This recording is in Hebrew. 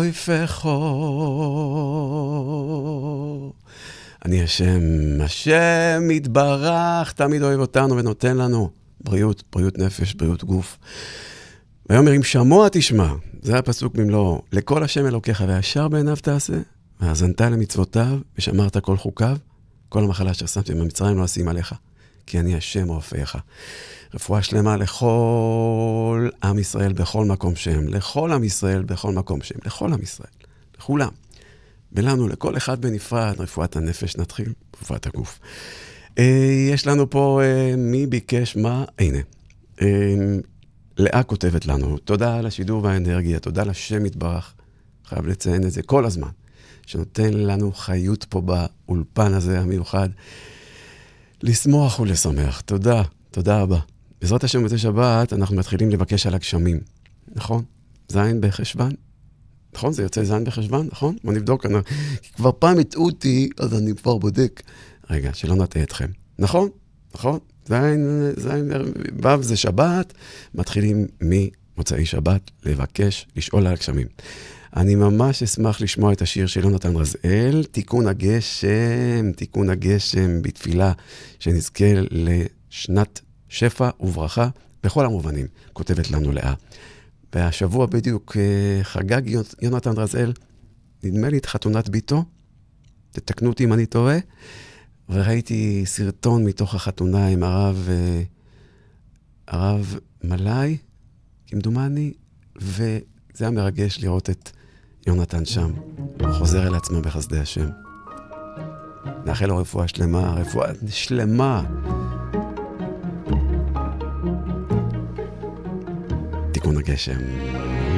אויפךו. אני השם יתברך, תמיד אוהב אותנו ונותן לנו בריאות, בריאות נפש, בריאות גוף. ויאמר אם שמוע תשמע, זה הפסוק במלואו, לכל השם אלוקיך והישר בעיניו תעשה, והאזנת למצוותיו ושמרת כל חוקיו, כל המחלה אשר שמתי במצרים לא אשים עליך, כי אני השם רופאיך. רפואה שלמה לכל עם ישראל בכל מקום שהם, לכל עם ישראל בכל מקום שהם, לכל עם ישראל, לכולם. ולנו, לכל אחד בנפרד, רפואת הנפש נתחיל, רפואת הגוף. יש לנו פה מי ביקש מה? הנה. לאה כותבת לנו, תודה על השידור והאנרגיה, תודה לשם יתברך, חייב לציין את זה כל הזמן, שנותן לנו חיות פה באולפן הזה המיוחד, לשמוח ולשמח. תודה, תודה רבה. בעזרת השם בזה שבת אנחנו מתחילים לבקש על הגשמים, נכון? זין בחשבן? נכון? זה יוצא זין בחשבן, נכון? בוא נבדוק, כי כבר פעם הטעו אותי, אז אני כבר בודק. רגע, שלא נטעה אתכם. נכון? נכון? זין, ו' זה שבת, מתחילים ממוצאי שבת לבקש, לשאול על הגשמים. אני ממש אשמח לשמוע את השיר של יונתן רזאל, תיקון הגשם בתפילה, שנזכה לשנת שפע וברכה, בכל המובנים, כותבת לנו לאה. והשבוע בדיוק חגג יונתן רזאל, נדמה לי את חתונת ביתו, תתקנו אותי אם אני טועה, וראיתי סרטון מתוך החתונה עם הרב מלאי, כמדומני, וזה היה מרגש לראות את יונתן שם, חוזר אל עצמו בחסדי השם. נאחל לו רפואה שלמה, רפואה שלמה. תיקון הגשם.